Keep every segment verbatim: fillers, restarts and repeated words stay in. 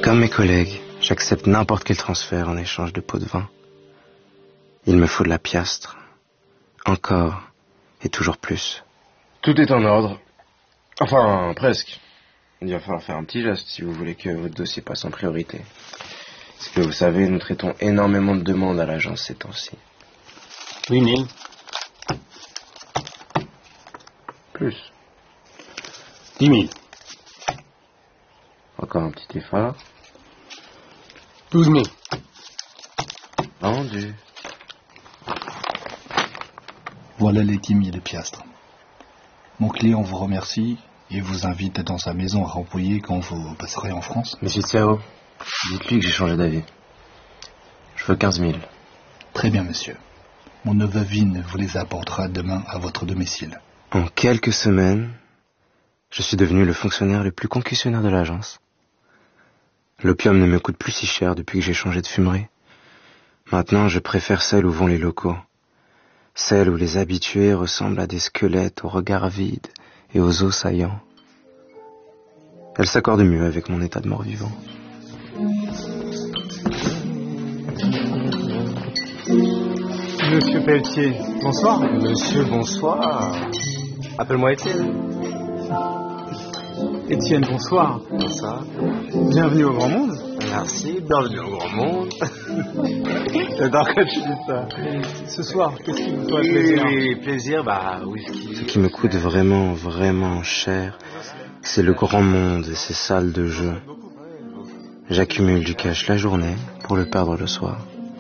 Comme mes collègues, j'accepte n'importe quel transfert en échange de pots de vin. Il me faut de la piastre. Encore et toujours plus. Tout est en ordre. Enfin, presque. Il va falloir faire un petit geste si vous voulez que votre dossier passe en priorité. Parce que vous savez, nous traitons énormément de demandes à l'agence ces temps-ci. Oui, Neil. Plus. Dix mille. Encore un petit effort. Douze mille. Vendu. Voilà les dix mille piastres. Mon client vous remercie et vous invite dans sa maison à Rambouillet quand vous passerez en France. Monsieur Tsiao, dites-lui que j'ai changé d'avis. Je veux quinze mille. Très bien, monsieur. Mon neveu Vin vous les apportera demain à votre domicile. En quelques semaines, je suis devenu le fonctionnaire le plus concussionnaire de l'agence. L'opium ne me coûte plus si cher depuis que j'ai changé de fumerie. Maintenant, je préfère celle où vont les locaux. Celle où les habitués ressemblent à des squelettes aux regards vides et aux os saillants. Elle s'accorde mieux avec mon état de mort-vivant. Monsieur Pelletier, bonsoir. Monsieur, bonsoir. Appelle-moi Étienne. Étienne, bonsoir. Bonsoir. Bienvenue au Grand Monde. Merci, bienvenue au Grand Monde. J'adore quand tu dis ça. Ce soir, qu'est-ce qui vous ferait plaisir? Oui, plaisir, bah whisky. Ce qui me coûte vraiment, vraiment cher, c'est le grand monde et ses salles de jeu. J'accumule du cash la journée pour le perdre le soir.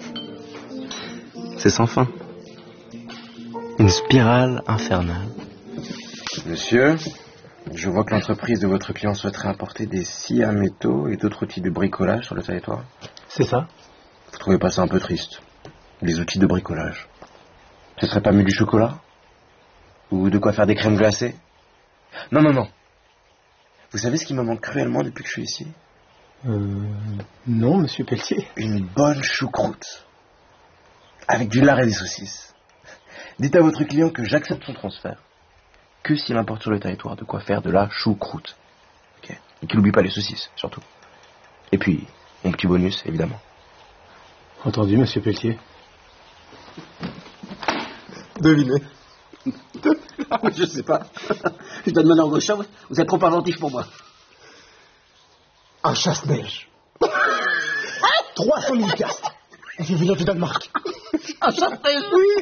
C'est sans fin. Une spirale infernale. Monsieur, je vois que l'entreprise de votre client souhaiterait importer des scies à métaux et d'autres outils de bricolage sur le territoire. C'est ça. Vous trouvez pas ça un peu triste? Les outils de bricolage. Ce serait pas mieux du chocolat? Ou de quoi faire des crèmes glacées? Non, non, non. Vous savez ce qui me manque cruellement depuis que je suis ici? Euh... Non, monsieur Pelletier. Une bonne choucroute. Avec du lard et des saucisses. Dites à votre client que j'accepte son transfert. Que s'il importe sur le territoire de quoi faire de la choucroute. Ok. Et qu'il n'oublie pas les saucisses, surtout. Et puis, mon petit bonus, évidemment. Entendu, monsieur Pelletier. Devinez. Je sais pas. Je donne ma langue au chat, vous êtes trop inventif pour moi. Un chasse-neige. trois cent mille piastres. J'ai vu du Danemark. Un chasse-neige, oui.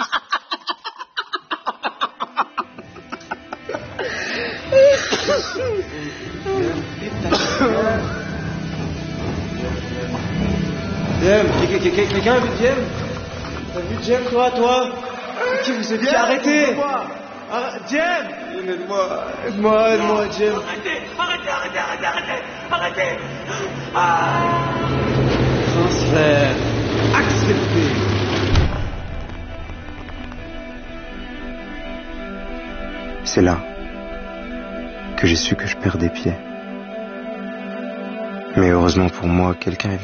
Jem, quelqu'un a vu Jem? T'as vu Jem, toi, toi? Qui vous êtes dit arrêtez? Jem! Aide-moi, aide-moi, aide-moi, Jem. Arrêtez, arrêtez, arrêtez, arrêtez, arrêtez, arrêtez. Ah. Transfert accepté. C'est là que j'ai su que je perdais pied. Mais heureusement pour moi, quelqu'un est venu